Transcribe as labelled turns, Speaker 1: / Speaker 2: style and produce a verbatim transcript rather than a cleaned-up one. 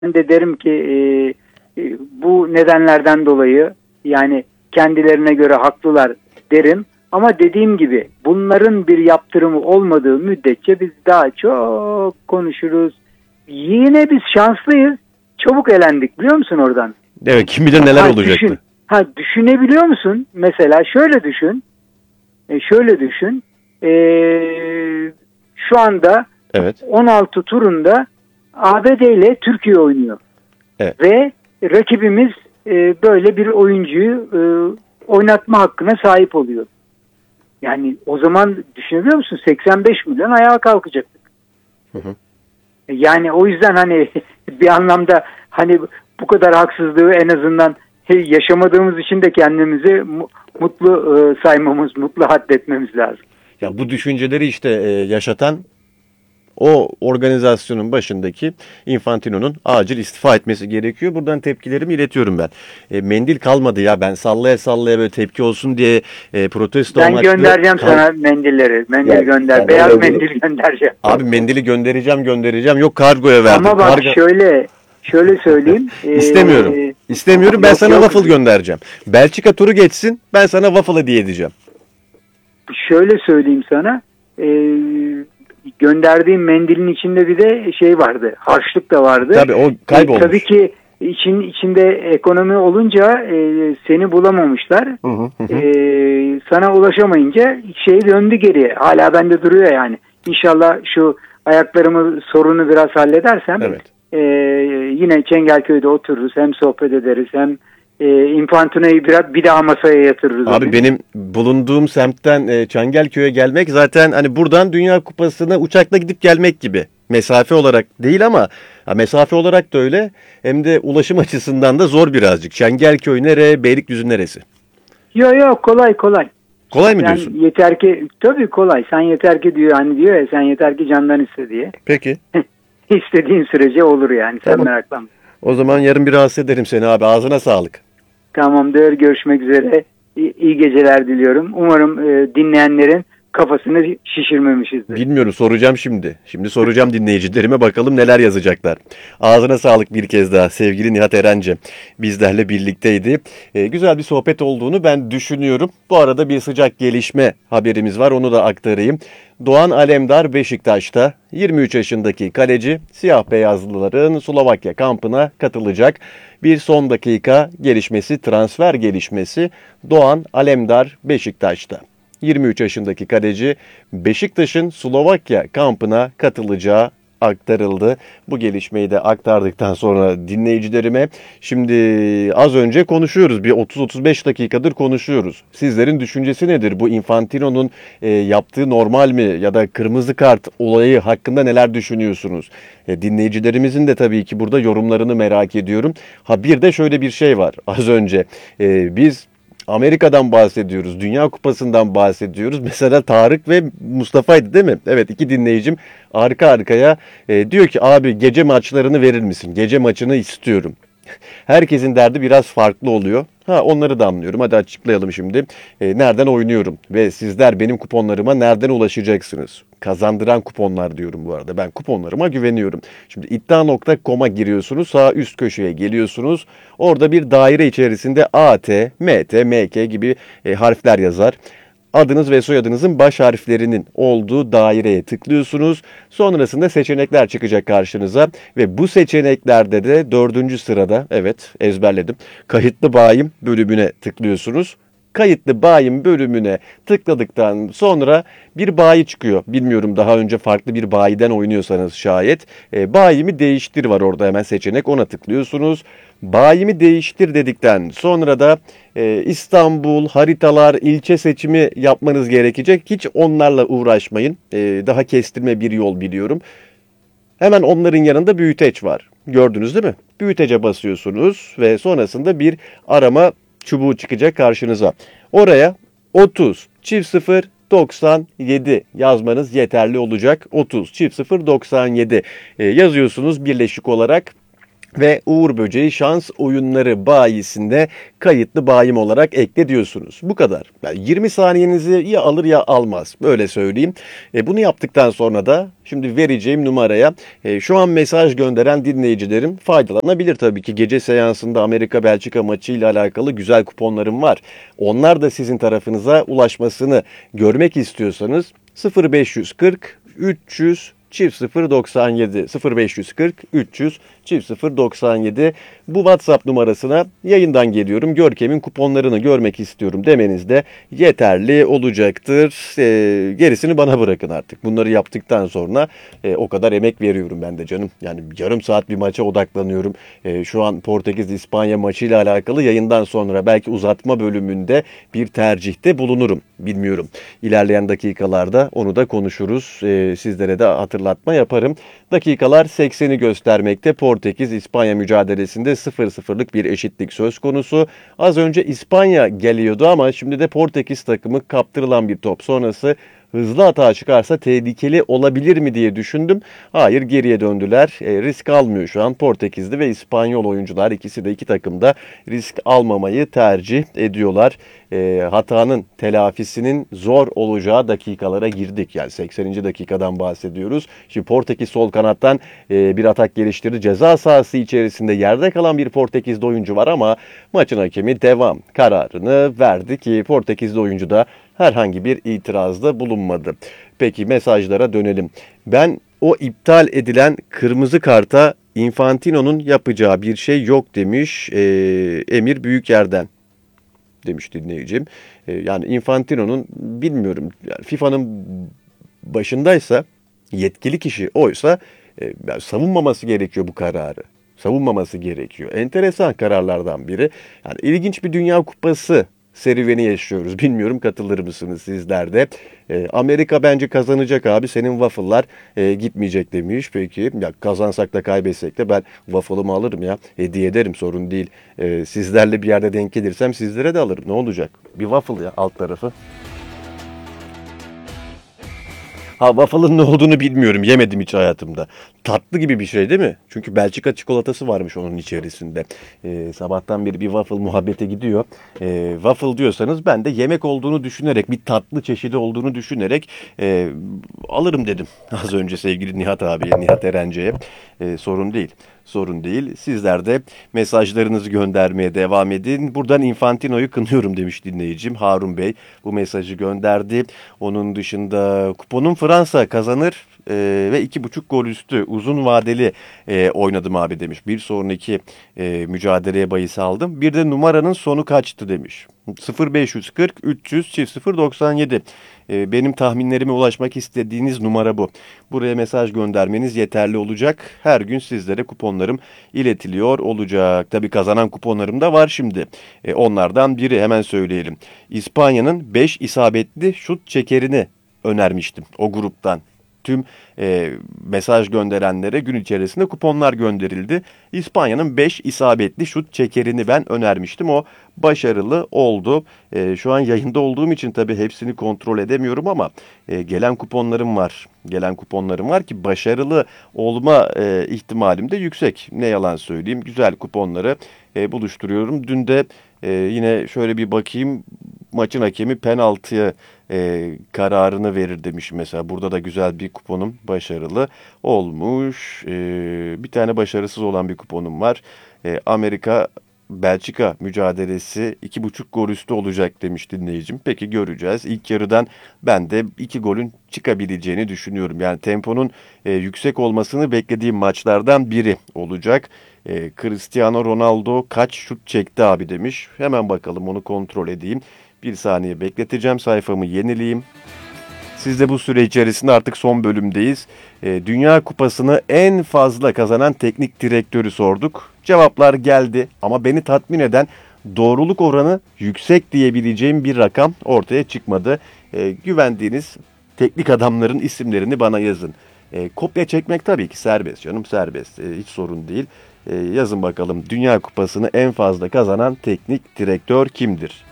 Speaker 1: Ben de derim ki e, e, bu nedenlerden dolayı yani kendilerine göre haklılar derim. Ama dediğim gibi bunların bir yaptırımı olmadığı müddetçe biz daha çok konuşuruz. Yine biz şanslıyız. Çabuk elendik biliyor musun oradan?
Speaker 2: Evet, kim bilir neler
Speaker 1: ha,
Speaker 2: olacaktı.
Speaker 1: Düşün, ha, düşünebiliyor musun? Mesela şöyle düşün. E, şöyle düşün. E, şu anda
Speaker 2: Evet.
Speaker 1: on altı turunda A B D ile Türkiye oynuyor.
Speaker 2: Evet.
Speaker 1: Ve rakibimiz e, böyle bir oyuncuyu e, oynatma hakkına sahip oluyor. Yani o zaman düşünebiliyor musun? seksen beş milyon ayağa kalkacaktık.
Speaker 2: Hı hı.
Speaker 1: Yani o yüzden hani bir anlamda hani bu kadar haksızlığı en azından yaşamadığımız için de kendimizi mutlu e, saymamız, mutlu haddetmemiz lazım.
Speaker 2: Ya bu düşünceleri işte e, yaşatan o organizasyonun başındaki Infantino'nun acil istifa etmesi gerekiyor. Buradan tepkilerimi iletiyorum ben. E, mendil kalmadı ya, ben sallaya sallaya böyle tepki olsun diye e, protesto
Speaker 1: ben
Speaker 2: amaçlı.
Speaker 1: Ben göndereceğim
Speaker 2: kal-
Speaker 1: sana mendilleri. Mendil
Speaker 2: Ya,
Speaker 1: gönder.
Speaker 2: yani
Speaker 1: Beyaz
Speaker 2: öyle-
Speaker 1: mendil göndereceğim.
Speaker 2: Abi mendili göndereceğim göndereceğim. Yok, kargoya verdim.
Speaker 1: Ama bak
Speaker 2: Kargo-
Speaker 1: şöyle şöyle söyleyeyim.
Speaker 2: İstemiyorum.
Speaker 1: Ee,
Speaker 2: İstemiyorum. Ben
Speaker 1: yok,
Speaker 2: sana
Speaker 1: yok.
Speaker 2: waffle göndereceğim. Belçika turu geçsin. Ben sana waffle hediye edeceğim.
Speaker 1: Şöyle söyleyeyim sana. Ee, gönderdiğim mendilin içinde bir de şey vardı. Harçlık da vardı.
Speaker 2: Tabii o kaybolmuş.
Speaker 1: Ee, tabii ki için içinde ekonomi olunca e, seni bulamamışlar.
Speaker 2: Hı hı hı.
Speaker 1: Ee, sana ulaşamayınca şey döndü geriye. Hala bende duruyor yani. İnşallah şu ayaklarımı sorunu biraz halledersem
Speaker 2: Evet.
Speaker 1: e, yine Çengelköy'de otururuz. Hem sohbet ederiz hem e, Infantino'yu biraz bir daha masaya yatırırız.
Speaker 2: Abi benim bulunduğum semtten e, Çengelköy'e gelmek zaten hani buradan Dünya Kupası'na uçakla gidip gelmek gibi. Mesafe olarak değil ama ha, mesafe olarak da öyle. Hem de ulaşım açısından da zor birazcık. Çengelköy nere, Beylikdüzü neresi?
Speaker 1: Yok yok kolay kolay.
Speaker 2: Kolay mı
Speaker 1: Sen
Speaker 2: diyorsun?
Speaker 1: yeter ki tabii kolay. Sen yeter ki diyor hani diyor ya sen yeter ki candan iste diye.
Speaker 2: Peki.
Speaker 1: İstediğin sürece olur yani. Sen
Speaker 2: Tamam.
Speaker 1: meraklanma.
Speaker 2: O zaman yarın bir rahatsız ederim seni abi. Ağzına sağlık.
Speaker 1: Tamamdır. Görüşmek üzere. İyi, iyi geceler diliyorum. Umarım e, dinleyenlerin kafasını şişirmemişizdir.
Speaker 2: Bilmiyorum, soracağım şimdi. Şimdi soracağım dinleyicilerime, bakalım neler yazacaklar. Ağzına sağlık bir kez daha sevgili Nihat Erenci. Bizlerle birlikteydi. Ee, güzel bir sohbet olduğunu ben düşünüyorum. Bu arada bir sıcak gelişme haberimiz var, onu da aktarayım. Doğan Alemdar Beşiktaş'ta yirmi üç yaşındaki kaleci siyah beyazlıların Slovakya kampına katılacak. Bir son dakika gelişmesi, transfer gelişmesi Doğan Alemdar Beşiktaş'ta. yirmi üç yaşındaki kaleci Beşiktaş'ın Slovakya kampına katılacağı aktarıldı. Bu gelişmeyi de aktardıktan sonra dinleyicilerime şimdi az önce konuşuyoruz. Bir otuz otuz beş dakikadır konuşuyoruz. Sizlerin düşüncesi nedir? Bu Infantino'nun e, yaptığı normal mi ya da kırmızı kart olayı hakkında neler düşünüyorsunuz? E, dinleyicilerimizin de tabii ki burada yorumlarını merak ediyorum. Ha bir de şöyle bir şey var. Az önce e, biz Amerika'dan bahsediyoruz, Dünya Kupası'ndan bahsediyoruz. Mesela Tarık ve Mustafa'ydı değil mi? Evet, iki dinleyicim arka arkaya e, diyor ki abi gece maçlarını verir misin? Gece maçını istiyorum. Herkesin derdi biraz farklı oluyor. Ha, onları da anlıyorum. Hadi açıklayalım şimdi. E, nereden oynuyorum? Ve sizler benim kuponlarıma nereden ulaşacaksınız? Kazandıran kuponlar diyorum bu arada. Ben kuponlarıma güveniyorum. Şimdi iddia nokta com'a giriyorsunuz. Sağ üst köşeye geliyorsunuz. Orada bir daire içerisinde A T, M T, M K gibi e, harfler yazar. Adınız ve soyadınızın baş harflerinin olduğu daireye tıklıyorsunuz. Sonrasında seçenekler çıkacak karşınıza ve bu seçeneklerde de dördüncü sırada, evet ezberledim, kayıtlı bayim bölümüne tıklıyorsunuz. Kayıtlı bayim bölümüne tıkladıktan sonra bir bayi çıkıyor. Bilmiyorum, daha önce farklı bir bayiden oynuyorsanız şayet. E, bayimi değiştir var orada, hemen seçenek, ona tıklıyorsunuz. Bayimi değiştir dedikten sonra da e, İstanbul, haritalar, ilçe seçimi yapmanız gerekecek. Hiç onlarla uğraşmayın. E, daha kestirme bir yol biliyorum. Hemen onların yanında büyüteç var. Gördünüz değil mi? Büyütece basıyorsunuz ve sonrasında bir arama çubuğu çıkacak karşınıza. Oraya otuz çift sıfır doksan yedi yazmanız yeterli olacak. otuz çift sıfır doksan yedi e, yazıyorsunuz birleşik olarak. Ve Uğur Böceği şans oyunları bayisinde kayıtlı bayim olarak ekle diyorsunuz. Bu kadar. Yani yirmi saniyenizi ya alır ya almaz. Böyle söyleyeyim. E, bunu yaptıktan sonra da şimdi vereceğim numaraya e, şu an mesaj gönderen dinleyicilerim faydalanabilir tabii ki. Gece seansında Amerika Belçika maçı ile alakalı güzel kuponlarım var. Onlar da sizin tarafınıza ulaşmasını görmek istiyorsanız sıfır beş yüz kırk üç yüz çift sıfır doksan yedi sıfır beş yüz kırk üç yüz çift sıfır doksan yedi bu WhatsApp numarasına yayından geliyorum. Görkem'in kuponlarını görmek istiyorum demeniz de yeterli olacaktır. E, gerisini bana bırakın artık. Bunları yaptıktan sonra e, o kadar emek veriyorum ben de canım. Yani yarım saat bir maça odaklanıyorum. E, şu an Portekiz-İspanya maçıyla alakalı yayından sonra belki uzatma bölümünde bir tercihte bulunurum. Bilmiyorum. İlerleyen dakikalarda onu da konuşuruz. E, sizlere de hatırlatma yaparım. Dakikalar sekseni göstermekte. Portekiz-İspanya mücadelesinde sıfır sıfırlık bir eşitlik söz konusu. Az önce İspanya geliyordu ama şimdi de Portekiz takımı kaptırılan bir top sonrası hızlı hata çıkarsa tehlikeli olabilir mi diye düşündüm. Hayır, geriye döndüler. E, risk almıyor şu an Portekizli ve İspanyol oyuncular. İkisi de iki takım da risk almamayı tercih ediyorlar. E, hatanın telafisinin zor olacağı dakikalara girdik. Yani sekseninci dakikadan bahsediyoruz. Şimdi Portekiz sol kanattan e, bir atak geliştirdi. Ceza sahası içerisinde yerde kalan bir Portekizli oyuncu var ama maçın hakemi devam kararını verdi ki Portekizli oyuncu da herhangi bir itirazda bulunmadı. Peki mesajlara dönelim. Ben o iptal edilen kırmızı karta Infantino'nun yapacağı bir şey yok demiş e, Emir Büyüker'den. Demiş dinleyicim. E, yani Infantino'nun bilmiyorum yani FIFA'nın başındaysa yetkili kişi oysa e, yani savunmaması gerekiyor bu kararı. Savunmaması gerekiyor. Enteresan kararlardan biri. Yani ilginç bir Dünya Kupası serüveni yaşıyoruz. Bilmiyorum katılır mısınız sizler de. E, Amerika bence kazanacak abi. Senin waffle'lar e, gitmeyecek demiş. Peki ya kazansak da kaybetsek de ben waffle'ımı alırım ya. Hediye ederim, sorun değil. E, sizlerle bir yerde denk gelirsem sizlere de alırım. Ne olacak? Bir waffle ya alt tarafı. Ha, waffle'ın ne olduğunu bilmiyorum. Yemedim hiç hayatımda. Tatlı gibi bir şey değil mi? Çünkü Belçika çikolatası varmış onun içerisinde. Ee, sabahtan beri bir waffle muhabbete gidiyor. Ee, waffle diyorsanız ben de yemek olduğunu düşünerek, bir tatlı çeşidi olduğunu düşünerek e, alırım dedim. Az önce sevgili Nihat abiye, Nihat Erence'ye. Ee, sorun değil. Sorun değil. Sizler de mesajlarınızı göndermeye devam edin. Buradan Infantino'yu kınıyorum demiş dinleyicim. Harun Bey bu mesajı gönderdi. Onun dışında kuponum Fransa kazanır e, ve iki buçuk gol üstü uzun vadeli e, oynadım abi demiş. Bir sonraki e, mücadeleye bahis aldım. Bir de numaranın sonu kaçtı demiş. sıfır beş yüz kırk üç yüz çift sıfır doksan yedi. E, benim tahminlerime ulaşmak istediğiniz numara bu. Buraya mesaj göndermeniz yeterli olacak. Her gün sizlere kuponlarım iletiliyor olacak. Tabii kazanan kuponlarım da var şimdi. E, onlardan biri hemen söyleyelim. İspanya'nın beş isabetli şut çekerini önermiştim o gruptan. Tüm e, mesaj gönderenlere gün içerisinde kuponlar gönderildi. İspanya'nın beş isabetli şut çekerini ben önermiştim. O başarılı oldu. E, şu an yayında olduğum için tabii hepsini kontrol edemiyorum ama e, gelen kuponlarım var. Gelen kuponlarım var ki başarılı olma e, ihtimalim de yüksek. Ne yalan söyleyeyim. Güzel kuponları e, buluşturuyorum. Dün de e, yine şöyle bir bakayım. Maçın hakemi penaltıya e, kararını verir demiş mesela. Burada da güzel bir kuponum başarılı olmuş. E, bir tane başarısız olan bir kuponum var. E, Amerika Belçika mücadelesi iki buçuk gol üstü olacak demiş dinleyicim. Peki göreceğiz. İlk yarıdan ben de iki golün çıkabileceğini düşünüyorum. Yani temponun e, yüksek olmasını beklediğim maçlardan biri olacak. E, Cristiano Ronaldo kaç şut çekti abi demiş. Hemen bakalım, onu kontrol edeyim. Bir saniye bekleteceğim, sayfamı yenileyim. Siz de bu süre içerisinde artık son bölümdeyiz. E, Dünya Kupası'nı en fazla kazanan teknik direktörü sorduk. Cevaplar geldi ama beni tatmin eden, doğruluk oranı yüksek diyebileceğim bir rakam ortaya çıkmadı. E, güvendiğiniz teknik adamların isimlerini bana yazın. E, kopya çekmek tabii ki serbest canım, serbest. E, hiç sorun değil. E, yazın bakalım, Dünya Kupası'nı en fazla kazanan teknik direktör kimdir?